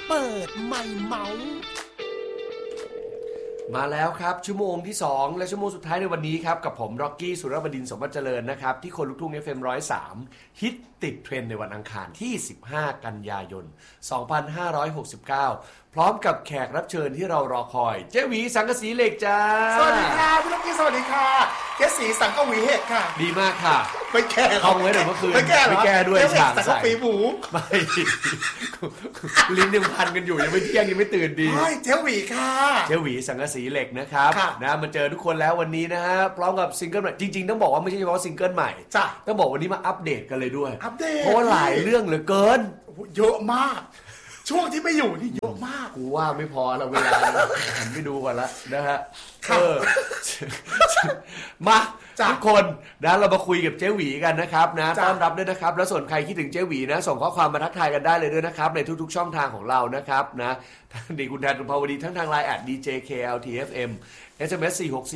เปิดไมค์เมาส์มาแล้วครับชั่วโมงที่2และชั่วโมงสุดท้ายในวันนี้ครับกับผมร็อกกี้สุรบดินทร์สมบัติเจริญนะครับที่คนลุกทุ่ง FM 103ฮิตติดเทรนด์ในวันอังคารที่15กันยายน2569พร้อมกับแขกรับเชิญที่เรารอคอยเจ๊หวีสังกะสีเหล็กจ้าสวัสดีค่ะพี่ล็อกกี้สวัสดีค่ะเจ๊สีสังกะหวีเหล็กค่ะดีมากค่ะไม่แก้ท่องไว้แต่เมื่อคืนไม่แก้ด้วยฉากสังกะปีหมูไม่ลิ้นยังพันกันอยู่ยังไม่เที่ยงยังไม่ตื่นดีเจ๊หวีค่ะเจ๊หวีสังกะสีเหล็กนะครับนะมาเจอทุกคนแล้ววันนี้นะฮะพร้อมกับซิงเกิลใหม่จริงๆต้องบอกว่าไม่ใช่เฉพาะซิงเกิลใหม่ต้องบอกวันนี้มาอัปเดตกันเลยด้วยอัปเดตเพราะว่าหลายเรื่องเหลือเกินเยอะมากช่วงที่ไม่อยู่นี่เยอะมากกูว่าไม่พอแล้วเวลาหันไปดูก่อนละนะฮะมาทุกคนนะเรามาคุยกับเจ๊หวีกันนะครับนะต้อนรับด้วยนะครับแล้วส่วนใครคิดถึงเจ๊หวีนะส่งข้อความมาทักทายกันได้เลยด้วยนะครับในทุกๆช่องทางของเรานะครับนะดีคุณแทนคุณภาวดีทั้งทาง LINE @djkltfm SMS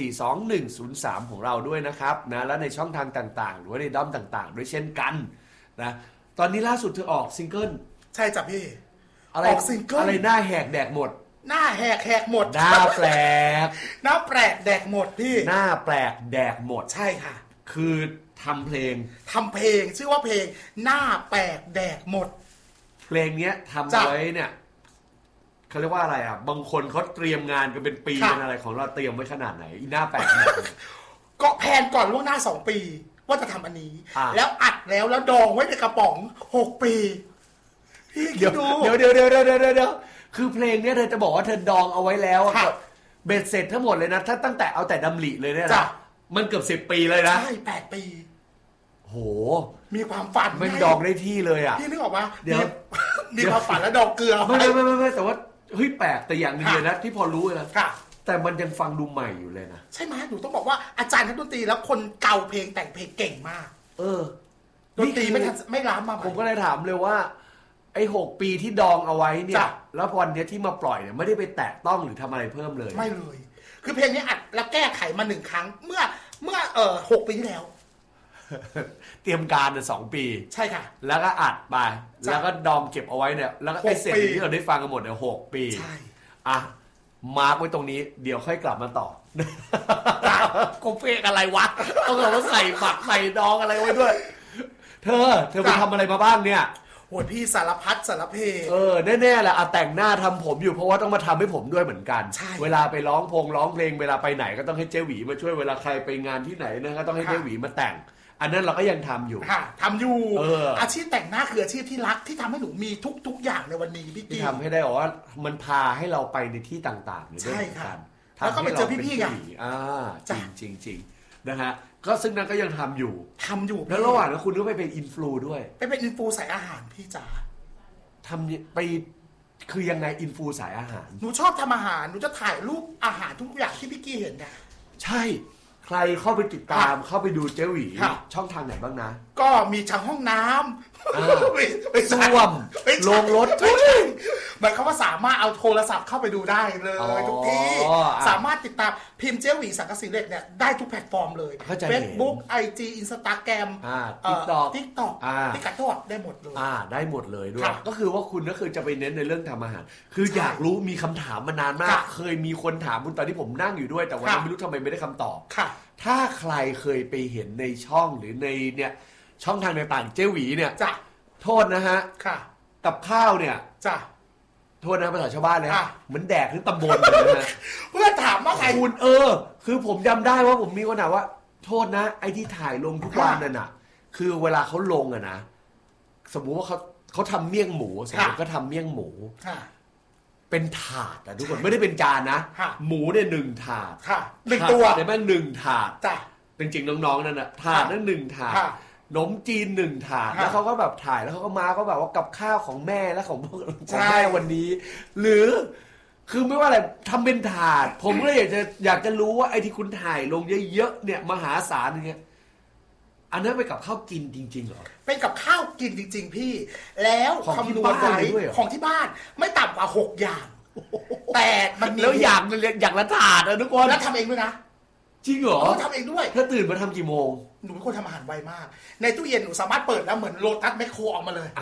4642103ของเราด้วยนะครับนะและในช่องทางต่างๆหรือว่าในด้อมต่างๆด้วยเช่นกันนะตอนนี้ล่าสุดเธอออกซิงเกิลใช่จ้ะพี่อะไรอะไรหน้าแหกแดกหมดหน้าแหกหมดหน้าแปลกหน้าแปลกแดกหมดพี่หน้าแปลกแดกหมดใช่ค่ะคือทำเพลงชื่อว่าเพลงหน้าแปลกแดกหมดเพลงนี้ทำไว้เนี่ยเขาเรียกว่าอะไรอ่ะบางคนเขาเตรียมงานกันเป็นปีเป็นอะไรของเราเตรียมไว้ขนาดไหนหน้าแปลกก็แพลนก่อนล่วงหน้า2 ปีว่าจะทำอันนี้แล้วอัดแล้วดองไว้ในกระป๋อง6 ปีเดี๋ยวคือเพลงเนี้ยเธอจะบอกว่าเธอดองเอาไว้แล้วเบ็ดเสร็จทั้งหมดเลยนะถ้าตั้งแต่เอาแต่ดำริเลยเนี่ยนะมันเกือบ10 ปีเลยนะใช่8 ปีโหมีความฝันมันดองได้ที่เลยอ่ะพี่นึกออกปะเดี๋ยวมีความฝันแล้วดองเกลือไม่แต่ว่าเฮ้ยแปลกแต่อย่างนึงเลยนะที่พอรู้เลยนะแต่มันยังฟังดูใหม่อยู่เลยนะใช่ไหมหนูต้องบอกว่าอาจารย์นักดนตรีแล้วคนเก่าเพลงแต่งเพลงเก่งมากดนตรีไม่ล้ำมาผมก็เลยถามเลยว่าไอ้6 ปีที่ดองเอาไว้เนี่ยแล้ววันนี้ที่มาปล่อยเนี่ยไม่ได้ไปแตะต้องหรือทำอะไรเพิ่มเลยไม่เลยคือเพลงนี้อัดแล้วแก้ไขมา1 ครั้งเมื่อ6 ปีที่แล้วเตรียมการเนี่ย2 ปีใช่ค่ะแล้วก็อัดไปแล้วก็ดองเก็บเอาไว้เนี่ยแล้วก็ไอ้เสร็จที่เราได้ฟังกันหมดเนี่ย6 ปีใช่อ่ะมาร์กไว้ตรงนี้เดี๋ยวค่อยกลับมาต่อกูเพลงอะไรวะต้องเอามาใส่ปักใส่ดองอะไรไว้ด้วยเธอไปทำอะไรมาบ้างเนี่ยโหดพี่สารพัดสารเพแน่ๆแหละแต่งหน้าทำผมอยู่เพราะว่าต้องมาทำให้ผมด้วยเหมือนกันเวลาไปร้องเพลงเวลาไปไหนก็ต้องให้เจ๊หวีมาช่วยเวลาใครไปงานที่ไหนนะก็ต้องให้เจ๊หวีมาแต่งอันนั้นเราก็ยังทำอยู่อาชีพแต่งหน้าคืออาชีพที่รักที่ทำให้หนูมีทุกอย่างในวันนี้พี่ที่ทำให้ได้ว่ามันพาให้เราไปในที่ต่างๆใช่ค่ะแล้วก็ไปเจอพี่ๆไงจริงนะฮะก็ซึ่งนั้นก็ยังทำอยู่แล้วระหว่างนั้นคุณก็ไปเป็นอินฟลูด้วยไปเป็นอินฟลูสายอาหารพี่จ๋าทำไปคือยังไงอินฟลูสายอาหารหนูชอบทำอาหารหนูจะถ่ายรูปอาหารทุกอย่างที่พี่กี้เห็นเนี่ยใช่ใครเข้าไปติดตามเข้าไปดูเจ๊หวีช่องทางไหนบ้างนะก็มีทางห้องน้ำไปซ่วมลงรถหมายความว่าสามารถเอาโทรศัพท์เข้าไปดูได้เลยทุกที่สามารถติดตามพิมพ์เจ๊หวีสังกะสีเหล็กเนี่ยได้ทุกแพลตฟอร์มเลย Facebook IG Instagram TikTok ที่กระโดดได้หมดเลยได้หมดเลยด้วยก็คือว่าคุณก็คือจะไปเน้นในเรื่องทำอาหารคืออยากรู้มีคำถามมานานมากเคยมีคนถามคุณตอนที่ผมนั่งอยู่ด้วยแต่วันนั้นไม่รู้ทำไมไม่ได้คำตอบถ้าใครเคยไปเห็นในช่องหรือในเนี่ยช่องทางต่างๆเจ๊หวีเนี่ยโทษนะฮะกับข้าวเนี่ยโทษนะภาษาชาวบ้านเลยเหมือนแดกทั้งตำบลเลยนะเพื่อนถามว่าไงคุณคือผมจำได้ว่าผมมีคนถามว่าโทษนะไอ้ที่ถ่ายลงทุกวันนั่นน่ะคือเวลาเขาลงอะนะสมมุติว่าเขาทำเมี่ยงหมูสมมติก็ทำเมี่ยงหมูเป็นถาดทุกคนไม่ได้เป็นจานนะหมูเนี่ย1 ถาด 1 ตัวแต่แม่ง1 ถาดจริงๆน้องๆนั่นน่ะถาดนั้น1 ถาดขนมจีน1 ถาดแล้วเขาก็แบบถ่ายแล้วเขาก็มาก็แบบว่ากับข้าวของแม่และของแม่วันนี้หรือคือไม่ว่าอะไรทำเป็นถาดผมก็อยากจะรู้ว่าไอ้ที่คุณถ่ายลงเยอะๆเนี่ยมหาศาลอย่างเงี้ยอันนั้นเป็นกับข้าวกินจริงๆเหรอเป็นกับข้าวกินจริงๆพี่แล้วคำนวณไว้ของที่บ้านไม่ต่ำกว่า6 อย่างแต่มันแล้วอย่างละถาดนะทุกคนแล้วทำเองด้วยนะจริงเหรอทำเองด้วยถ้าตื่นมาทำกี่โมงหนูเป็นคนทำอาหารไวมากในตู้เย็นหนูสามารถเปิดแล้วเหมือนโลตัสแมคโครออกมาเลย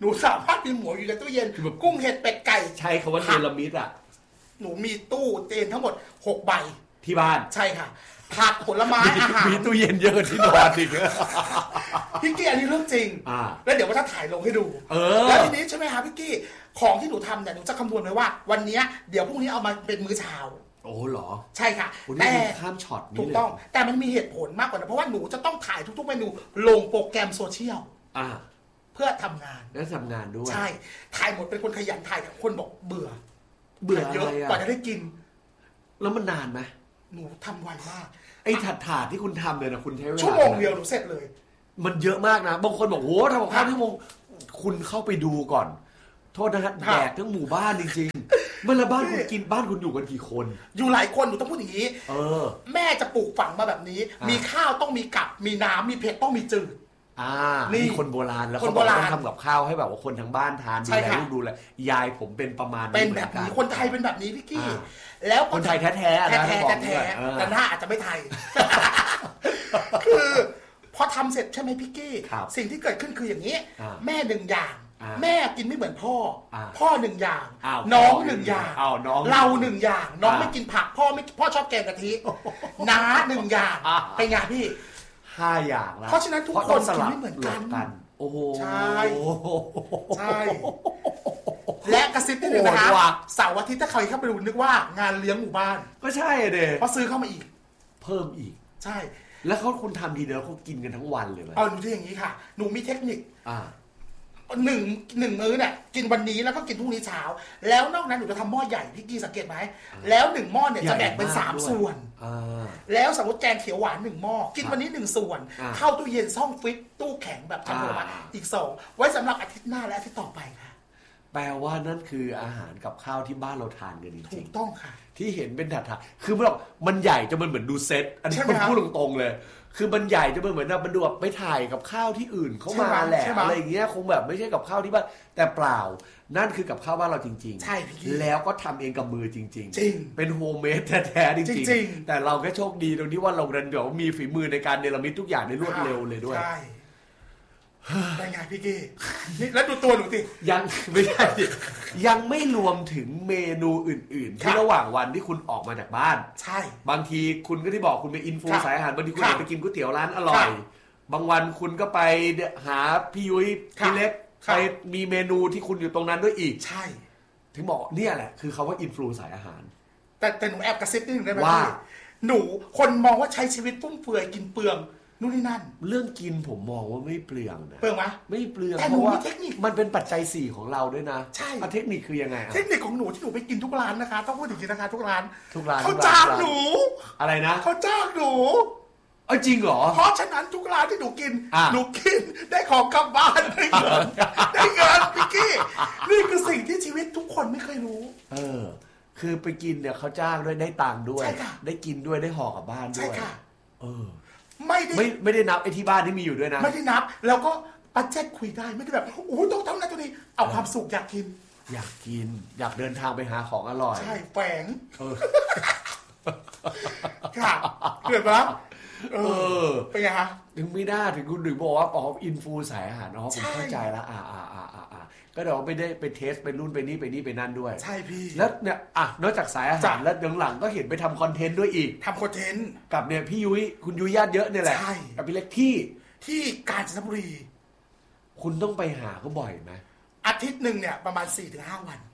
หนูสามารถมีหมูอยู่ในตู้เย็นกุ้งเห็ดเป็ดไก่ใช่คำว่าเนรมิตอ่ะหนูมีตู้เตียงทั้งหมด6 ใบที่บ้านใช่ค่ะผักผลไม้อาหารมีตู้เย็นเยอะที่นอนอีกพี่กี้อันนี้เรื่องจริงแล้วเดี๋ยวว่าจะถ่ายลงให้ดูแล้วทีนี้ใช่ไหมคะพี่กี้ของที่หนูทำเนี่ยหนูจะคำนวณไว้ว่าวันนี้เดี๋ยวพรุ่งนี้เอามาเป็นมื้อเช้าโอ้เหรอใช่ค่ะแต่ข้ามช็อตนี้ถูกต้องแต่มันมีเหตุผลมากกว่านั้นเพราะว่าหนูจะต้องถ่ายทุกๆเมนูลงโปรแกรมโซเชียลเพื่อทำงานแล้วทำงานด้วยใช่ถ่ายหมดเป็นคนขยันถ่ายคนบอกเบื่อเยอะกว่าจะได้กินแล้วมันนานไหมหนูทำไวมากไอ้ถาดที่คุณทำเลยนะคุณใช้เวลาชั่วโมงเดียวหนูเสร็จเลยมันเยอะมากนะบางคนบอกโหทำกับข้าวชั่วโมงคุณเข้าไปดูก่อนโทษนะฮะแดกทั้งหมู่บ้านจริงๆเมื่อละบ้านคุณกินบ้านคุณอยู่กันกี่คนอยู่หลายคนหนูต้องพูดอย่างนี้แม่จะปลูกฝังมาแบบนี้มีข้าวต้องมีกับมีน้ำมีเผ็ดต้องมีจืดนี่คนโบราณแล้วเขาบอกต้องทำกับข้าวให้แบบว่าคนทั้งบ้านทานดูแลลูกดูแลยายผมเป็นประมาณนี้เป็นแบบนี้คนไทยเป็นแบบนี้พี่กี้แล้วคนไทยแท้ๆนะแท้แต่หน้าอาจจะไม่ไทยคือพอทำเสร็จใช่ไหมพี่กี้สิ่งที่เกิดขึ้นคืออย่างนี้แม่1 อย่างแม่กินไม่เหมือนพ่อ1 อย่างน้อง1 อย่างเรา1 อย่างน้องไม่กินผักพ่อชอบแกงกะทิน้า1 อย่างเป็นไงพี่ 5 อย่างแล้วเพราะฉะนั้นทุกคนกินไม่เหมือนกันโอ้โหใช่และกระซิบนิดนึงนะคะเสาร์อาทิตย์ถ้าใครเข้าไปดูนึกว่างานเลี้ยงหมู่บ้านก็ใช่เด้เพราะซื้อเข้ามาอีกเพิ่มอีกใช่แล้วคุณทำทีเดียวเขากินกันทั้งวันเลยไหมหนูจะอย่างนี้ค่ะหนูมีเทคนิคหนึ่งมื้อเนี่ยกินวันนี้แล้วก็กินพรุ่งนี้เช้าแล้วนอกนั้นหนูจะทำหม้อใหญ่พี่กี้สังเกตไหมแล้ว1 หม้อเนี่ยจะแบ่งเป็น3 ส่วนแล้วสมมติแกงเขียวหวาน1 หม้อกินวันนี้1 ส่วนเข้าตู้เย็นซ่องฟิตตู้แข็งแบบทำออกมาอีก2ไว้สำหรับอาทิตย์หน้าและอาทิตย์ต่อไปค่ะแปลว่านั่นคืออาหารกับข้าวที่บ้านเราทานกันจริงๆถูกต้องค่ะที่เห็นเป็นถาดๆคือมันใหญ่จะมันเหมือนดูเซตอันนี้ผมพูดตรงๆเลยคือมันใหญ่จะเหมือนมันดูแบบไปถ่ายกับข้าวที่อื่นเข้ามาแหละอะไรอย่างเงี้ยคงแบบไม่ใช่กับข้าวที่บ้านแต่เปล่านั่นคือกับข้าวบ้านเราจริงๆใช่แล้วก็ทำเองกับมือจริงๆจริงเป็นโฮมเมดแท้ๆจริงๆแต่เราแค่โชคดีตรงที่ว่าเราเดี๋ยวมีฝีมือในการเนรมิตทุกอย่างได้รวดเร็วเลยด้วยได้ไงพี่กี้นี่แล้วดูตัวหนูสิยังไม่ได้ยังไม่รวมถึงเมนูอื่นๆที่ระหว่างวันที่คุณออกมาจากบ้านใช่บางทีคุณก็ที่บอกคุณเป็นอินฟูสายอาหารบางทีคุณไปกินก๋วยเตี๋ยวร้านอร่อยบางวันคุณก็ไปหาพี่ยุ้ยพี่เล็กไปมีเมนูที่คุณอยู่ตรงนั้นด้วยอีกใช่ถึงบอกเนี่ยแหละคือคำว่าอินฟูสายอาหารแต่หนูแอบกระซิบนิดนึงได้ไหมว่าหนูคนมองว่าใช้ชีวิตฟุ่มเฟือยกินเปลืองนู่นนี่นั่นเรื่องกินผมมองว่าไม่เปลืองนะเปลืองไหมไม่เปลืองเพราะว่ามันเป็นปัจจัย4ของเราด้วยนะใช่เทคนิคคือยังไงเทคนิคของหนูที่หนูไปกินทุกร้านนะคะต้องพูดอย่างนี้นะคะทุกร้านเขาจ้างหนูอะไรนะเขาจ้างหนูจริงเหรอเพราะฉะนั้นทุกร้านที่หนูกินได้ของกลับบ้านได้เงินพี่กี้นี่คือสิ่งที่ชีวิตทุกคนไม่เคยรู้คือไปกินเนี่ยเขาจ้างด้วยได้ตังค์ด้วยได้กินด้วยได้ห่อกลับบ้านด้วยไม่ได้นับไอ้ที่บ้านที่มีอยู่ด้วยนะไม่ได้นับแล้วก็บัดเจ็ตคุยได้ไม่ได้แบบโอ้ต้องทำนั่นตัวนี้เอาความสุขอยากกินอยากเดินทางไปหาของอร่อยใช่แฝงค่ะเกิดปะเป็นไงฮะถึงไม่ได้ถึงคุณถึงบอกว่าอินฟูสายอาหารผมเข้าใจแล้วก็เดี๋ยวไปได้ไปเทสไปรุ่นไปนี่ไปนี่ไปนั่นด้วยใช่พี่แล้วเนี่ยนอกจากสายอาหารแล้วหลังๆก็เห็นไปทำคอนเทนต์ด้วยอีกทำคอนเทนต์กับเนี่ยพี่ยุ้ยคุณยุ้ยญาติเยอะเนี่ยแหละใช่กับพี่เล็กที่กาญจนบุรีคุณต้องไปหาเขาบ่อยไหมอาทิตย์นึงเนี่ยประมาณ 4-5 วัน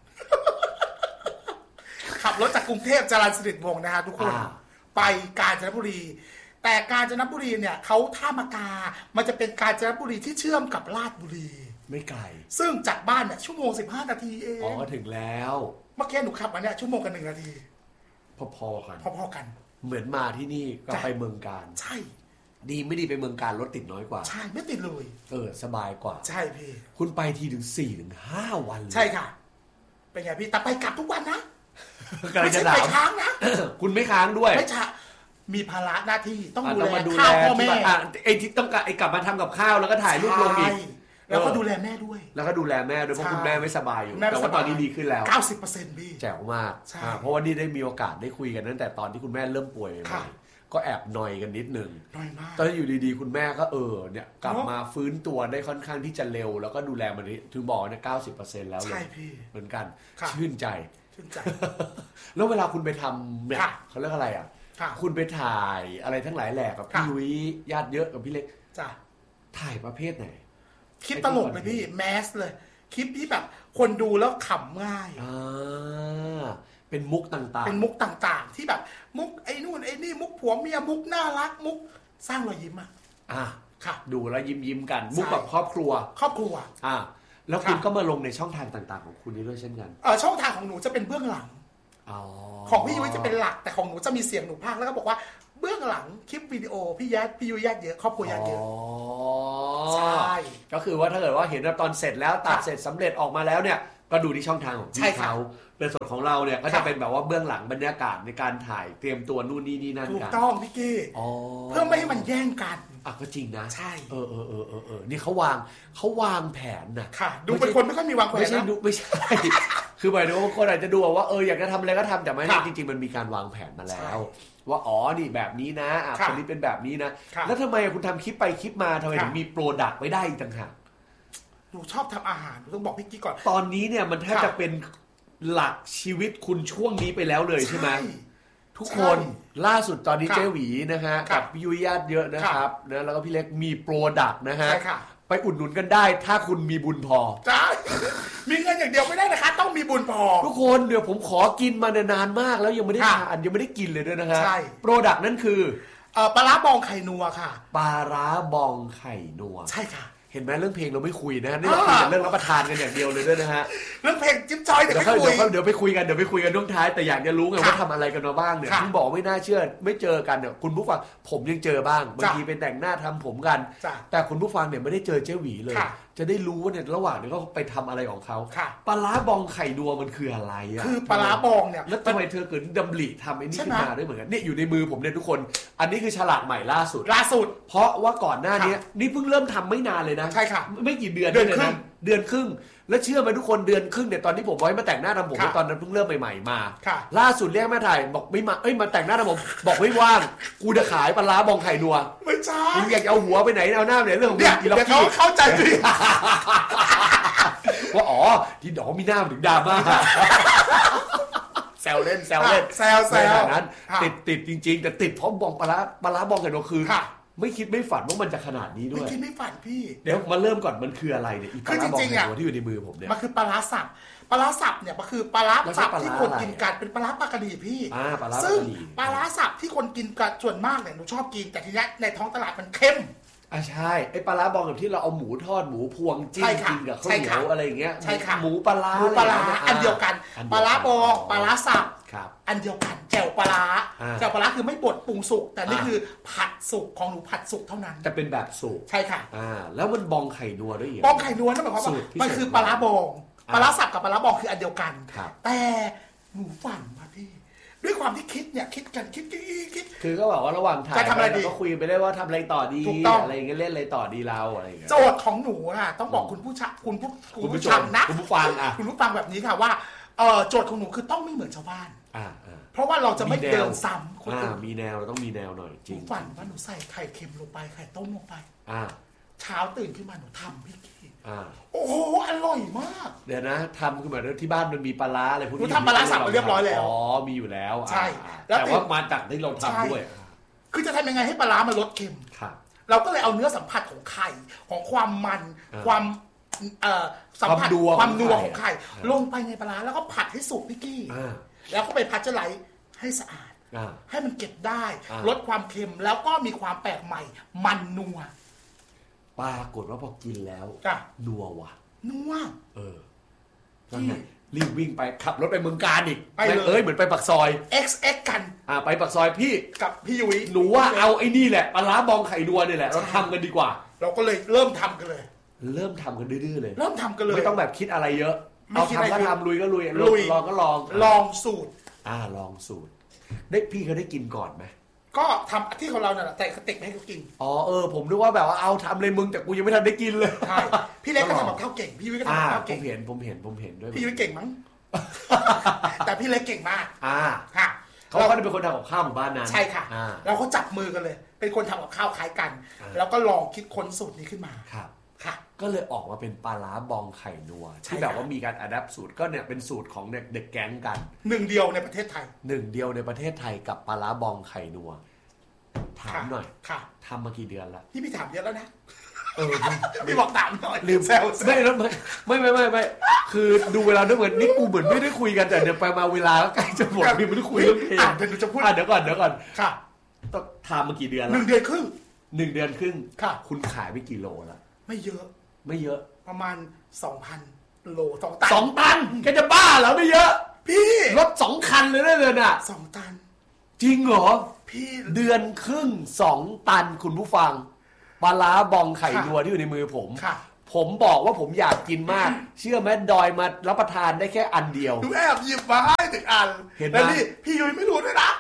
ขับรถจากกรุงเทพจรัญสฤษฎิวงศ์นะฮะทุกคนไปกาญจนบุรีแต่กาญจนบุรีเนี่ยเขาท่ามะกามันจะเป็นกาญจนบุรีที่เชื่อมกับราชบุรีไม่ไกลซึ่งจากบ้านเนี่ยชั่วโมง15 นาทีเองถึงแล้วเมื่อกี้หนูขับมาเนี่ยชั่วโมงกับ1 นาทีพอๆกันเหมือนมาที่นี่ก็ไปเมืองการใช่ดีไม่ดีไปเมืองการรถติดน้อยกว่าใช่ไม่ติดเลยสบายกว่าใช่พี่คุณไปทีถึง 4-5 วันใช่ค่ะเป็นไงพี่แต่ไปกลับทุกวันนะไม่ใช่ไปค้างนะคุณไม่ค้างด้วยไม่ใช่มีภาระหน้าที่ต้องดูแลข้าวพ่อแม่ไอ้ที่ต้องกลับมาทำกับข้าวแล้วก็ถ่ายรูปลงอีกแล้วก็ดูแลแม่ด้วยเพราะคุณแม่ไม่สบายอยู่แต่ว่าตอนนี้ดีขึ้นแล้ว 90% พี่แจ๋วมากเพราะว่านี่ได้มีโอกาสได้คุยกันตั้งแต่ตอนที่คุณแม่เริ่มป่วยใหม่ก็แอบนอยกันนิดนึงนอยมากตอนอยู่ดีๆคุณแม่ก็เนี่ยกลับมาฟื้นตัวได้ค่อนข้างที่จะเร็วแล้วก็ดูแลมันถึงบอกเนี่ย 90% แล้วเลยใช่พี่เหมือนกันชื่นใจแล้วเวลาคุณไปทำเนี่ยเขาเรียกอะไรคุณไปถ่ายอะไรทั้งหลายแหล่กับพี่ยุ้ยญาติเยอะกับพี่เล็กถ่ายประเภทไหนคลิปตลกเลยพี่แมสเลยคลิปที่แบบคนดูแล้วขำง่ายเป็นมุกต่างๆเป็นมุกต่างๆที่แบบมุกไอ้นู่นไอ้นี่มุกผัวเมียมุกน่ารักมุกสร้างรอยยิ้มค่ะดูแล้วยิ้มกันมุกแบบครอบครัวแล้วคุณก็มาลงในช่องทางต่างๆของคุณนี้ด้วยเช่นกันช่องทางของหนูจะเป็นเบื้องหลังของพี่ยุ้ยจะเป็นหลักแต่ของหนูจะมีเสียงหนูพากย์แล้วก็บอกว่าเบื้องหลังคลิปวิดีโอพี่ยุ้ยญาติเยอะครอบครัวญาติเยอะใช่ก็คือว่าถ้าเกิดว่าเห็นตอนเสร็จแล้วตัดเสร็จสำเร็จออกมาแล้วเนี่ยก็ดูที่ช่องทางของพี่เขาเป็นส่วนของเราเนี่ยก็จะเป็นแบบว่าเบื้องหลังบรรยากาศในการถ่ายเตรียมตัวนู่นนี่นั่นกันถูกต้องพี่กี้เพื่อไม่ให้มันแย่งกันก็จริงนะใช่นี่เขาวางแผนนะค่ะดูเป็นคนไม่ค่อยมีวางแผนนะไม่ใช่คือหมายถึงว่าคนอาจจะดูว่าอยากจะทำอะไรก็ทำแต่ไม่จริงๆมันมีการวางแผนมาแล้วว่านี่แบบนี้นะคนนี้เป็นแบบนี้นะแล้วทำไมคุณทำคลิปไปคลิปมาทำไมถึงมีโปรดักต์ไว้ได้ต่างหากหนูชอบทำอาหารหนูต้องบอกพี่กี้ก่อนตอนนี้เนี่ยมันแทบจะเป็นหลักชีวิตคุณช่วงนี้ไปแล้วเลยใช่ไหมทุกคนล่าสุดตอนนี้เจ๊หวีนะฮะกับพี่ยุ้ยญาติเยอะนะครับนะแล้วก็พี่เล็กมีโปรดักต์นะฮะไปอุดหนุนกันได้ถ้าคุณมีบุญพอใช่มีเงินอย่างเดียวไม่ได้นะคะต้องมีบุญพอทุกคนเดี๋ยวผมขอกินมานานมากแล้วยังไม่ได้ทานยังไม่ได้กินเลยด้วยนะฮะโปรดักต์นั้นคือปลาร้าบองไข่นัวค่ะปลาร้าบองไข่นัวใช่ค่ะเห็นไหมเรื่องเพลงเราไม่คุยนะนี่เราคุยแต่เรื่องรับประทานกันอย่างเดียวเลยด้วยนะฮะเรื่องเพลงจิ๊บจอยเดี๋ยวไปคุยกันช่วงท้ายแต่อยากจะรู้ไงว่าทำอะไรกันมาบ้างเนี่ยที่บอกไม่น่าเชื่อไม่เจอกันเนี่ยคุณผู้ฟังผมยังเจอบ้างบางทีเป็นแต่งหน้าทำผมกันแต่คุณผู้ฟังเนี่ยไม่ได้เจอเจ๊หวีเลยจะได้รู้ว่าเนี่ยระหว่างนี้เขาไปทำอะไรของเขาปลาร้าบองไข่นัวมันคืออะไรคือปลาร้าบองเนี่ยแล้วทำไมเธอเกิดดำริทำไอ้นี่ขึ้นมาได้เหมือนกันเนี่ยอยู่ในมือผมเนี่ยทุกคนอันนี้คือฉลากใหม่ล่าสุดเพราะว่าก่อนหน้านี้นี่เพิ่งเริ่มทำไม่นานเลยนะใช่ค่ะไม่กี่เดือนเลยนะเดือนครึ่งแล้วเชื่อไหมทุกคนเดือนครึ่งเนี่ยตอนที่ผมไว้มาแต่งหน้าทำผมตอนนั้นเพิ่งเริ่มใหม่ๆมาล่าสุดเรียกแม่ถ่ายบอกไม่มามาแต่งหน้าทำผมบอกไม่ว่างกูจะขายปลาร้าบองไข่นัวไม่ใช่มึงอยากเอาหัวไปไหนเอาหน้าไปไหนเรื่องของอีล็อกกี้เข้าใจผิดว่าที่ดอกมีหน้าถึงดราม่าแซวเล่นนั้นติดจริงๆแต่ติดเพราะบองปลาร้าบองไข่นัวคือไม่คิดไม่ฝันว่ามันจะขนาดนี้ด้วยไม่คิดไม่ฝันพี่เดี๋ยวมาเริ่มก่อนมันคืออะไรเนี่ยปลาร้าบองไข่นัวที่อยู่ในมือผมเนี่ยมันคือปลาร้าสับเนี่ยมันคือปลาร้าสับที่คนกินกันเป็นปลาร้าปลากระดีพี่ซึ่งปลาร้าสับที่คนกินกันส่วนมากเนี่ยหนูชอบกินแต่ทีนี้ในท้องตลาดมันเค็มใช่ไอ้ปลาร้าบองแบบที่เราเอาหมูทอดหมูพวงจิ้มกินกับข้าวเหนียวอะไรอย่างเงี้ยหมูปลาร้าอันเดียวกันปลาร้าบองปลาร้าสับอันเดียวกันแจ่วปลาร้าคือไม่บดปรุงสุกแต่นี่คือผัดสุกของหนูผัดสุกเท่านั้นจะเป็นแบบสุกใช่ค่ะแล้วมันบองไข่นัวด้วยบองไข่นัวนั่นหมายความว่ามันคือปลาร้าบองปลาร้าสับกับปลาร้าบองคืออันเดียวกันแต่หนูฝันมาพี่ด้วยความที่คิดคือก็บอกว่าระหว่างถ่ายเราก็คุยไปได้ว่าทำอะไรต่อดีอะไรเงี้ยเล่นอะไรต่อดีเราอะไรเงี้ยโจทย์ของหนูต้องบอกคุณผู้ชมนะคุณผู้ฟังคุณผู้ฟังแบบนี้ค่ะว่าโจทย์ของหนูคือต้องไม่เหมือนชาวบ้านเพราะว่าเราจะไม่เดินซ้ำคนอื่นมีแนวเราต้องมีแนวหน่อยจริงฝันว่าหนูใส่ไข่เค็มลงไปไข่ต้มลงไปเช้าตื่นขึ้นมาหนูทำพี่กี้โอ้โหอร่อยมากเดี๋ยวนะทำคือเหมือนที่บ้านมันมีปลาร้าอะไรพวกนี้หนูทำปลาร้าสับมาเรียบร้อยแล้วมีอยู่แล้วใช่แต่ว่ามาจากที่เราทำด้วยคือจะทำยังไงให้ปลาร้ามันลดเค็มเราก็เลยเอาเนื้อสัมผัสของไข่ของความมันความสัมผัสความนัวของไข่ลงไปในปลาร้าแล้วก็ผัดให้สุกพี่กี้แล้วก็ไปพัชไลท์ให้สะอาดให้มันเก็บได้ลดความเค็มแล้วก็มีความแปลกใหม่มันนัวปรากฏว่าพอกินแล้วนัวว่ะนัวนั่นไงรีบวิ่งไปขับรถไปเมืองการอีกเหมือนไปปากซอย XX กันไปปากซอยพี่กับพี่ยุ้ยหนูว่าเอาไอ้นี่แหละปลาร้าบองไข่นัวนี่แหละเราทำกันดีกว่าเราก็เลยเริ่มทำกันเลยเริ่มทำกันดื้อๆเลยเริ่มทำกันเลยไม่ต้องแบบคิดอะไรเยอะเอาทำก็ทำลุยก็ลุยลองก็ลองสูตรลองสูตรได้พี่เขาได้กินก่อนไหมก็ทำที่ของเราเนี่ยแต่กระติกให้เขากินผมนึกว่าแบบว่าเอาทำเลยมึงแต่กูยังไม่ทันได้กินเลยใช่พี่เล็กก็ทำแบบข้าวเก่งพี่วิก็ทำแบบข้าวเก่งผมเห็นด้วยพี่วิเก่งมั้งแต่พี่เล็กเก่งมากค่ะเขาก็เป็นคนทำกับข้าวหมู่บ้านนั้นใช่ค่ะแล้วเขาจับมือกันเลยเป็นคนทำกับข้าวคล้ายกันแล้วก็ลองคิดค้นสูตรนี้ขึ้นมาครับค่ะก็เลยออกมาเป็นปลาร้าบองไข่นัวที่แบบว่ามีการอัดแอปสูตรก็เนี่ยเป็นสูตรของเด็กแก๊งกันหนึ่งเดียวในประเทศไทยกับปลาร้าบองไข่นัวถามหน่อยทำมากี่เดือนแล้วพี่ถามเยอะแล้วนะพี่บอกถามหน่อยลืมแซวไม่คือดูเวลาด้วยเหมือนนี่กูเหมือนไม่ได้คุยกันแต่เดี๋ยวไปมาเวลาก็ใกล้จะหมดพี่ไม่ได้คุยเรื่องเพลงเดี๋ยวจะพูดเดี๋ยวก่อนค่ะต้องทำมากี่เดือนแล้ว 1 เดือนครึ่งค่ะคุณขายไปกี่โลแล้วไม่เยอะประมาณ 2,000 โล 2 ตันแกจะบ้าเหรอไม่เยอะพี่รถ2 คันเลยน่ะ 2 ตันจริงเหรอพี่เดือนครึ่ง2 ตันคุณผู้ฟังปลาร้าบองไข่นัวที่อยู่ในมือผมบอกว่าผมอยากกินมากเชื่อไหมดอยมารับประทานได้แค่อันเดียวดูแอบหยิบมาให้ถึงอันแล้วนี่พี่ยุ้ยไม่รู้ด้วยนะ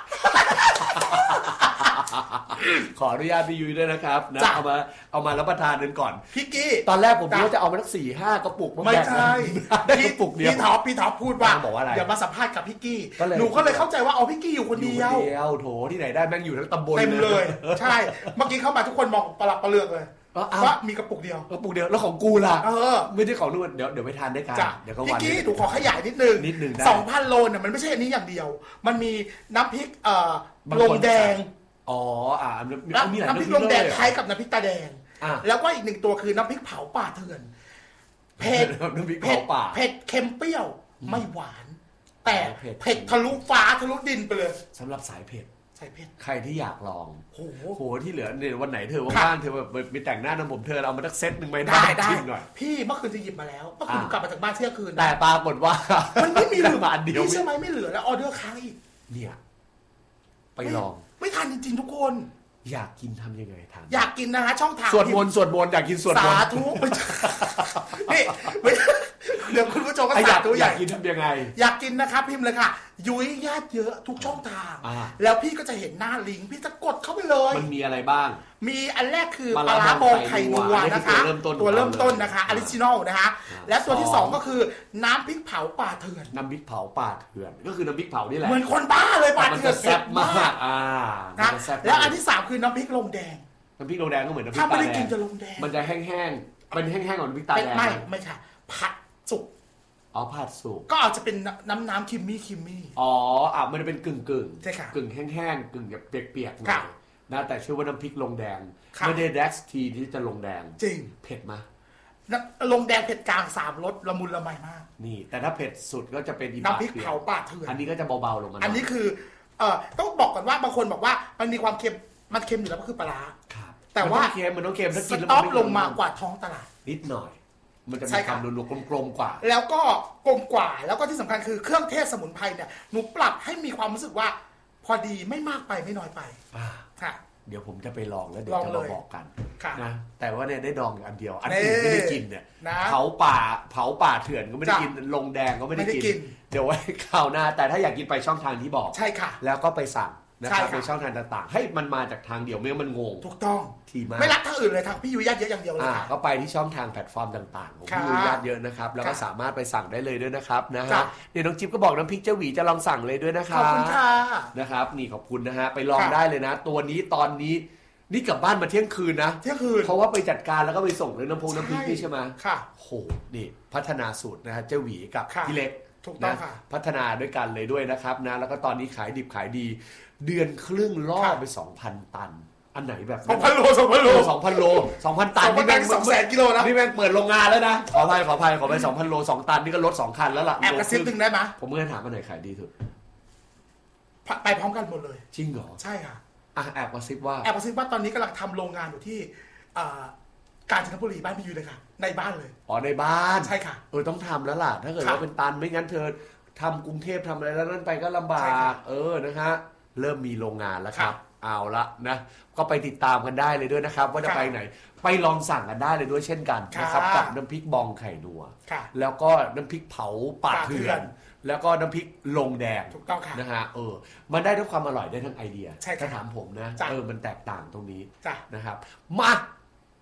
ขออนุญาตพี่ยุ้ยด้วยนะครับนะเอามารับประทานกันก่อนพี่กี้ตอนแรกผมคิดว่าจะเอามาสัก 4-5 กระปุกไม่ใช่ได้กระปุกเดียวพี่ท็อปพูดว่าอย่ามาสัมภาษณ์กับพี่กี้หนูก็เลยเข้าใจว่าพี่กี้อยู่คนเดียวโถที่ไหนได้แม่งอยู่ทั้งตำบลเต็มเลยใช่เมื่อกี้เข้ามาทุกคนมองประหลาดประเลือกเลยว่ามีกระปุกเดียวแล้วของกูล่ะไม่ใช่ของนู่นเดี๋ยวไปทานได้กันเดี๋ยวก็วันพี่กี้หนูขอขยายนิดนึง 2,000 โลเนี่ยมันไม่ใช่อันนี้อย่างเดียวมันมีน้ำพริกลงแดงน้ำพริกลงแดงคล้ายกับน้ำพริกตาแดงแล้วก็อีก1 ตัวคือน้ำพริกเผาป่าเถื่อนเผ็ดเค็มเปรี้ยวไม่หวานแต่เผ็ดทะลุฟ้าทะลุดินไปเลยสำหรับสายเผ็ดใครที่อยากลองโหที่เหลือเนี่ยวันไหนเธอว่างๆเธอแบบไปแต่งหน้าทำผมเธอเอามาสักเซตนึงไหมได้ชิมหน่อยพี่เมื่อคืนจะหยิบมาแล้วเมื่อคืนกลับมาจากบ้านเที่ยงคืนแต่ปรากฏว่ามันไม่มีเหลืออันเดียวพี่เชื่อไหมไม่เหลือแล้วออเดอร์ค้างอีกเนี่ยไปลองไม่ทันจริงๆทุกคนอยากกินทำยังไงทำอยากกินนะฮะช่องทางสวดมนต์อยากกินสวดมนต์สาธุนี่เดี๋ยวคุณผู้ชมก็สาธุอยากกินทำยังไงอยากกินนะครับพิมพ์เลยค่ะยุ้ยญาติเยอะทุกช่องทางแล้วพี่ก็จะเห็นหน้าลิงก์พี่จะกดเข้าไปเลยมันมีอะไรบ้างมีอันแรกคือปลาร้าบองไข่นัวนะคะตัวเริ่มต้นนะคะออริจินอลนะคะและตัวที่2ก็คือน้ำพริกเผาป่าเถื่อนน้ำพริกเผาป่าเถื่อนก็คือน้ำพริกเผานี่แหละเหมือนคนบ้าเลยป่าเถื่อนแซ่บมากนะแล้วอันที่3คือน้ำพริกลงแดงน้ำพริกลงแดงก็เหมือนน้ำพริกตาแดงถ้าไม่ได้กินจะลงแดงมันจะแห้งๆเป็นแห้งๆของน้ำพริกตาแดงไม่ค่ะผัดสุกผัดสุกก็อาจจะเป็นน้ำคิมมี่มันจะเป็นกึ่งใช่ค่ะกึ่งแห้งๆกึ่งแบบเปียกๆนะแต่ชื่อว่าน้ำพริกลงแดงไม่ได้แดกทีที่จะลงแดงจริงเผ็ดมั้ยลงแดงเผ็ดกลาง3 รสละมุนละไมมากนี่แต่ถ้าเผ็ดสุดก็จะเป็นน้ำพริกเผาป่าเถื่อนอันนี้ก็จะเบาๆลงมาอันนี้คือต้องบอกก่อนว่าบางคนบอกว่ามันมีความเค็มมันเค็มอยู่แล้วก็คือปลาร้าแต่ว่ามันต้องเค็มถ้ากินแล้วมันไม่ลงมากว่าท้องตลาดนิดหน่อยมันจะมีความนุ่มๆกลมๆกว่าแล้วก็กลมกว่าแล้วก็ที่สำคัญคือเครื่องเทศสมุนไพรเนี่ยหนูปรับให้มีความรู้สึกว่าพอดีไม่มากไปไม่น้อยไปค่ะเดี๋ยวผมจะไปลองแล้วเดี๋ยวจะมาบอกกันนะแต่ว่าเนี่ยได้ดองอันเดียวอันอื่นไม่ได้กินเนี่ยเผาป่าเถื่อนก็ไม่ได้กินลงแดงก็ไม่ได้กินเดี๋ยวไว้คราวหน้าแต่ถ้าอยากกินไปช่องทางที่บอกใช่ค่ะแล้วก็ไปสั่งนะครับในช่องทางต่างๆให้มันมาจากทางเดียวไม่งั้นมันงงถูกต้องทีมากไม่รักทางอื่นเลยทางพี่ยุ้ยญาติเยอะอย่างเดียวเลยก็ไปที่ช่องทางแพลตฟอร์มต่างๆของพี่ยุ้ยญาติเยอะนะครับแล้วก็สามารถไปสั่งได้เลยด้วยนะครับนะฮะเดี๋ยวน้องจิ๊บก็บอกน้ำพริกเจ้าหวีจะลองสั่งเลยด้วยนะครับขอบคุณค่ะนะครับนี่ขอบคุณนะฮะไปลองได้เลยนะตัวนี้ตอนนี้นี่กลับบ้านมาเที่ยงคืนนะเพราะว่าไปจัดการแล้วก็ไปส่งเลยน้ำพริกนี่ใช่ไหมค่ะโหนี่พัฒนาสูตรนะฮะเจ้าหวีกับพี่เล็กนะพัฒนาด้วยกันเลยด้วยนะครับนะแล้วก็ตอนนี้ขายดิบขายดีเดือนครึ่งล่อไป 2,000 ตันอันไหนแบบ 2,000 โล 2,000 โล 2,000 ตันนี่แม่ง 200,000 กิโลนะนี่แม่งเปิดโรงงานแล้วนะขออภัยขอไป 2,000 โล 2 ตันนี่ก็รถ2 คันแล้วล่ะแอบกระซิบนึงได้ไหมผมก็ถามว่าไหนขายดีสุดไปพร้อมกันหมดเลยจริงเหรอใช่ค่ะแอบกระซิบว่าตอนนี้กำลังทำโรงงานอยู่ที่กาญจนบุรีบ้านพี่ยุ้ยเลยค่ะในบ้านเลยในบ้านใช่ค่ะต้องทำแล้วล่ะถ้าเกิดว่าเป็นตันไม่งั้นเธอทำกรุงเทพทำอะไรแล้วนั่นไปก็ลำบากนะฮะเริ่มมีโรงงานแล้วครับเอาละนะก็ไปติดตามกันได้เลยด้วยนะครับว่าจะไปไหนไปลองสั่งกันได้เลยด้วยเช่นกันนะครับกับน้ำพริกบองไข่นัวแล้วก็น้ำพริกเผาป่าเถื่อนแล้วก็น้ำพริกลงแดงถูกต้องค่ะนะฮะมันได้ทั้งความอร่อยได้ทั้งไอเดียถ้าถามผมนะมันแตกต่างตรงนี้นะครับมา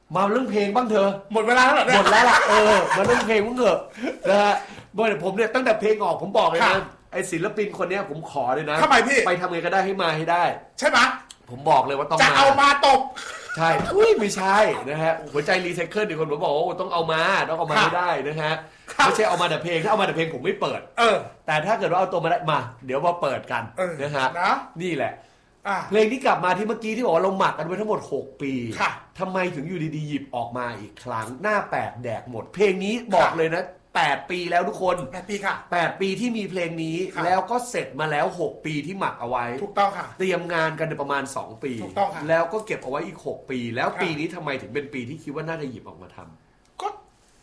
มาเรื่องเพลงบ้างเธอหมดเวลาแล้วเหรอเนี่ยหมดแล้วล่ะมาเรื่องเพลงบ้างเถอะนะฮะผมเนี่ยตั้งแต่เพลงออกผมบอกเลยนะไอ้ศิลปินคนนี้ผมขอเลยนะทำไมพี่ไปทำไงก็ได้ให้มาให้ได้ใช่ไหมผมบอกเลยว่าต้องจะเอามาตบใช่ไม่ใช่นะฮะหัวใจรีไซเคิลอีกคนผมบอกว่าต้องเอามาให้ได้นะฮะไม่ใช่เอามาแต่เพลงถ้าเอามาแต่เพลงผมไม่เปิดแต่ถ้าเกิดว่าเอาตัวมาได้มาเดี๋ยวมาเปิดกันนะฮะนี่แหละเพลงที่กลับมาที่เมื่อกี้ที่บอกว่าเราหมักกันไว้ทั้งหมด6ปีทำไมถึงอยู่ดีๆหยิบออกมาอีกครั้งหน้า8แดกหมดเพลงนี้บอกเลยนะ8ปีแล้วทุกคน 8ปีค่ะ 8ปีที่มีเพลงนี้แล้วก็เสร็จมาแล้ว6ปีที่หมักเอาไว้ถูกต้องค่ะเตรียมงานกันประมาณ2ปีถูกต้องค่ะแล้วก็เก็บเอาไว้อีก6ปีแล้วปีนี้ทำไมถึงเป็นปีที่คิดว่าน่าจะหยิบออกมาทำก็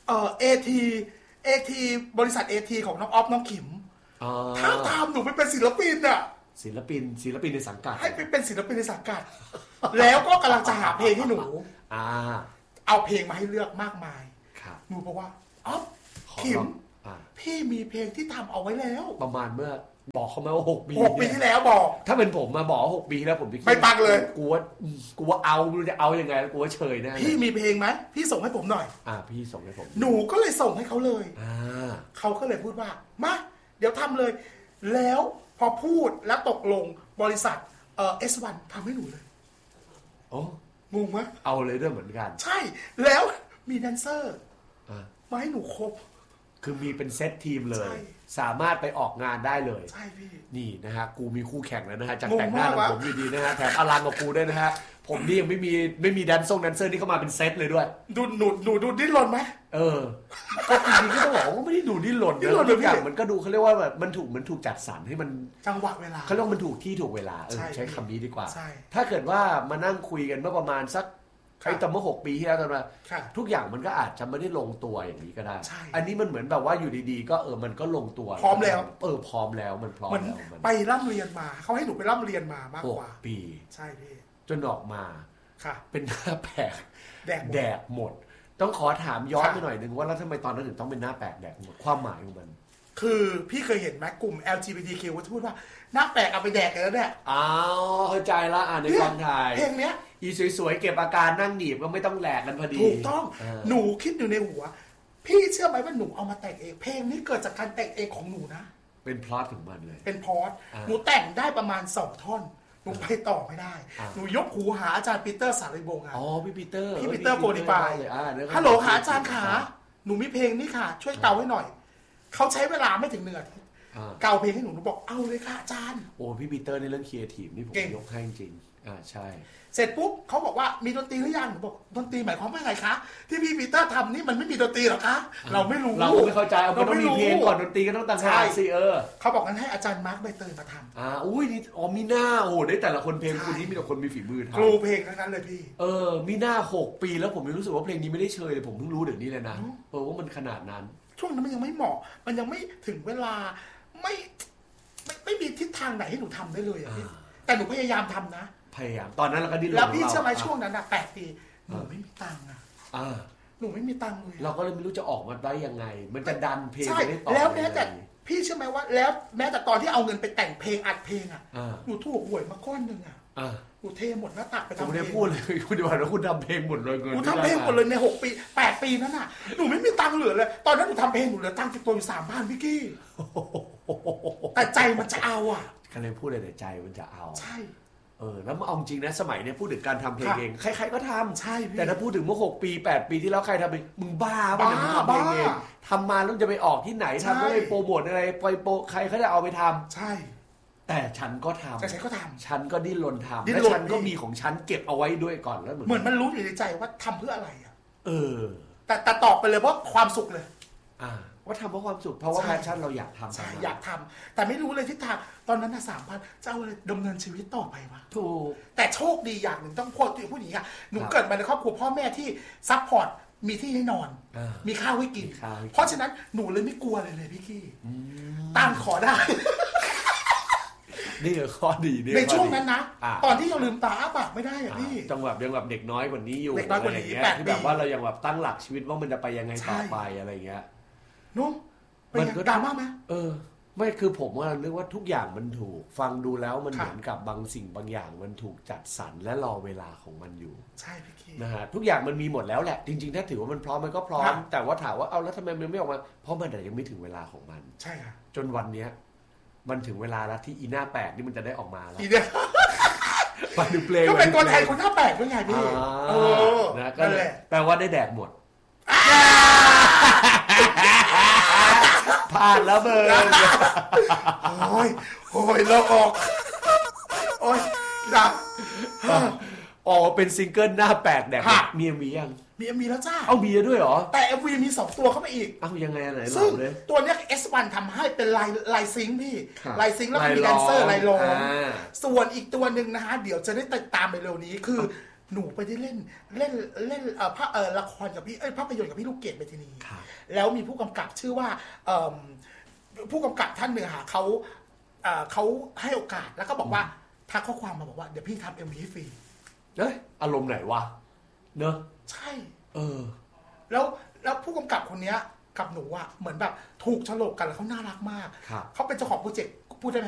AT บริษัท AT ของน้องออฟน้องขิมถ้าทำหนูไปเป็นศิลปินอ่ะศิลปินในสังกัดให้ไปเป็นศิลปินในสังกัดแล้วก็กำลังจะหาเพลงให้หนูเอาเพลงมาให้เลือกมากมายหนูบอกว่าอ๊อฟขิมพี่มีเพลงที่ทำเอาไว้แล้วประมาณเมื่อบอกเขาไหมว่า6ปีที่แล้วบอกถ้าเป็นผมมาบอก6ปีแล้วผมไม่ปังเลยกูว่าเอาจะเอายังไงกูว่าเฉยแน่พี่มีเพลงไหมพี่ส่งให้ผมหน่อยพี่ส่งให้ผมหนูก็เลยส่งให้เขาเลยเขาก็เลยพูดว่ามาเดี๋ยวทำเลยแล้วพอพูดแล้วตกลงบริษัทS1 ทำให้หนูเลยงงไหมเอาเลยด้วยเหมือนกันใช่แล้วมีแดนเซอร์มาให้หนูครบคือมีเป็นเซตทีมเลยสามารถไปออกงานได้เลยใช่พี่นี่นะฮะกูมีคู่แข่งแล้วนะฮะจากแต่งหน้าของผมอยู่ดีนะฮะแถมอลังกับกูด้วยนะฮะผมนี่ยังไม่มีแดนเซอร์นี่เข้ามาเป็นเซตเลยด้วยดูดิ้นรนไหมก็จริงๆก็ต้องบอกว่าไม่ได้ดูดิ้นรนนะทุกอย่างมันก็ดูเขาเรียกว่าแบบมันถูกจัดสรรให้มันจังหวะเวลาเขาเรียกมันถูกที่ถูกเวลาใช้คำนี้ดีกว่าถ้าเกิดว่ามานั่งคุยกันเมื่อประมาณสักตอนเมื่อ6ปีที่แล้วตอนนั้นทุกอย่างมันก็อาจจะไม่ได้ลงตัวอย่างนี้ก็ได้อันนี้มันเหมือนแบบว่าอยู่ดีๆก็มันก็ลงตัวพร้อมแล้วพร้อมแล้วมันพร้อมแล้วไปร่ำเรียนมาเขาให้หนูไปร่ำเรียนมามากกว่า 6ปีใช่พี่จนออกมาค่ะเป็นหน้าแปลกแดกหมดต้องขอถามย้อนไปหน่อยนึงว่าแล้วทำไมตอนนั้นถึงต้องเป็นหน้าแปลกแดกหมดความหมายของมันคือพี่เคยเห็นไหมกลุ่ม LGBTQ ว่าพูดว่าหน้าแปลกเอาไปแดกกันแล้วเนี่ยเข้าใจละในกองถ่ายเพลงเนี้ยอีสวยๆเก็บอาการนั่งหนีบก็ไม่ต้องแหลกกันพอดีถูกต้องหนูคิดอยู่ในหัวพี่เชื่อไหมว่าหนูเอามาแต่งเองเพลงนี้เกิดจากการแต่งเองของหนูนะเป็นพล็อตของมันเลยเป็นพล็อตหนูแต่งได้ประมาณ2ท่อนหนูไปต่อไม่ได้หนูยกหูหาอาจารย์ปีเตอร์สารีวงศ์พี่ปีเตอร์โกดิปายฮัลโหลหาอาจารย์ขาหนูมีเพลงนี้ค่ะช่วยเกาให้หน่อยเขาใช้เวลาไม่ถึง1 อาทิตย์เกาเพลงให้หนูบอกเอาเลยค่ะอาจารย์พี่ปีเตอร์ในเรื่องครีเอทีฟนี่ผมยกให้จริงใช่เสร็จปุ๊บเขาบอกว่ามีดนตรีหรือยังบอกดนตรีหมายความว่าไงคะที่พี่ปีเตอร์ทำนี่มันไม่มีดนตรีหรอคะเราไม่รู้เราไม่เข้าใจเราต้องมีเพลงก่อนดนตรีก็ต้องต่างหากสิเขาบอกงั้นให้อาจารย์มาร์คใบเตยมาทำอุ้ยนี่มีหน้าได้แต่ละคนเพลงคุณนี่มีแต่คนมีฝีมือทำครูเพลงทั้งนั้นเลยพี่มีหน้า6ปีแล้วผมยังรู้สึกว่าเพลงนี้ไม่ได้เชยเลยผมเพิ่งรู้เดี๋ยวนี้เลยนะว่ามันขนาดนั้นช่วงนั้นมันยังไม่เหมาะมันยังไม่ถึงเวลาไม่มีทิศทางไหนให้หนูทำได้เลยอ่ะพี่แต่หนูพยายามทำนะพยายามตอนนั้นเราก็ดิ้นรนแล้วพี่เชื่อไหมช่วงนั้น8 ปีหนูไม่มีตังค์หนูไม่มีตังค์เลยเราก็เลยไม่รู้จะออกมาได้ยังไงมันจะดันเพลงได้ต่อแล้วแม้แต่พี่เชื่อไหมว่าแล้วแม้แต่ตอนที่เอาเงินไปแต่งเพลงอัดเพลงหนูถูกหวยมาก้อนนึงหนูเทหมดหน้าตักไปทำเพลงผมได้พูดเลยคุณดีกว่าแล้วคุณทำเพลงหมดเลยเงินหนูทำเพลงหมดเลยใน6 ปี 8 ปีนั้นหนูไม่มีตังค์เหลือเลยตอนนั้นหนูทำเพลงหนูเหลือตังค์ติดตัวอยู่3,000พี่กี้แต่ใจมันจะเอาก็เลยพูดเลยแต่ใจมันจะเอาใช่แล้วเอาจริงนะสมัยนี้พูดถึงการทำเพลงเองใครๆก็ทำใช่แต่ถ้าพูดถึงเมื่อ6 ปี 8 ปีที่แล้วใครทำเองมึงบ้าป่ะเนี่ยมึงทำเพลงเองทำมาแล้วจะไปออกที่ไหนทำไม่โปรโมทอะไรไปใครเขาจะเอาไปทำใช่แต่ฉันก็ทำฉันก็ดิ้นรนทำและฉันก็มีของฉันเก็บเอาไว้ด้วยก่อนแล้วเหมือนมันรู้อยู่ในใจว่าทำเพื่ออะไรแต่ตอบไปเลยเพราะความสุขเลยว่าทำเพราะความสุขเพราะว่าแพชชั่นเราอยากทำอยากทำแต่ไม่รู้เลยทิศทางตอนนั้น3,000จะเอาอะไรดำเนินชีวิตต่อไปวะถูกแต่โชคดีอย่างหนึ่งต้องพูดอย่างนี้ค่ะหนูเกิดมาในครอบครัวพ่อแม่ที่ซัพพอร์ตมีที่ให้นอนมีข้าวให้กินเพราะฉะนั้นหนูเลยไม่กลัวเลยพี่กี้ตั้งขอได้นี่คือข้อดีในช่วงนั้นนะตอนที่ยังลืมตาอ้าปากไม่ได้อะพี่จังหวะยังแบบเด็กน้อยกว่านี้อยู่เด็กน้อยกว่านี้ที่แบบว่าเรายังแบบตั้งหลักชีวิตว่ามันจะไปยังไงต่อไปอะไรเงี้ยนุ่มเป็นดราม่าไหมไม่คือผมว่านึกว่าทุกอย่างมันถูกฟังดูแล้วมันเหมือนกับบางสิ่งบางอย่างมันถูกจัดสรรและรอเวลาของมันอยู่ใช่พี่นะฮะทุกอย่างมันมีหมดแล้วแหละจริงๆถ้าถือว่ามันพร้อมมันก็พร้อมแต่ว่าถามว่าเอาแล้วทำไมมันไม่ออกมาเพราะมันยังไม่ถึงเวลาของมันใช่ค่ะจนวันเนี้ยมันถึงเวลาแล้วที่อีหน้าแปลกนี่มันจะได้ออกมาแล้วมาดูเพลงก็เป็นตัวแทนคนหน้าแปลกด้วยไงพี่นะก็แปลว่าได้แดกหมดผ่านแล้วเบอร์โอ้ยเราออกโอ้ยจับออกเป็นซิงเกิลหน้าแปลกแดกมีMVยังมีแล้วจ้าเอามีด้วยเหรอแต่ MV มี2ตัวเข้ามาอีกเอายังไงอะไรซึ่งตัวเนี้ย S1 ทำให้เป็นไลซิงค์พี่ไลซิงค์แล้วมีแดนเซอร์ไลร้องส่วนอีกตัวนึงนะฮะเดี๋ยวจะได้ติดตามในเร็วนี้คือหนูไปได้เล่นละครกับพี่ภาพยนตร์กับพี่ลูกเกดเมทินีแล้วมีผู้กำกับชื่อว่าผู้กำกับท่านหนึ่งเขาให้โอกาสแล้วก็บอกว่าทักข้อความมาบอกว่าเดี๋ยวพี่ทำ MV ฟรีอารมณ์ไหนวะเนอะใช่แล้วผู้กำกับคนนี้กับหนูอ่ะเหมือนแบบถูกฉลกกันแล้วเขาน่ารักมากเขาเป็นเจ้าของโปรเจกต์พูดได้ไหม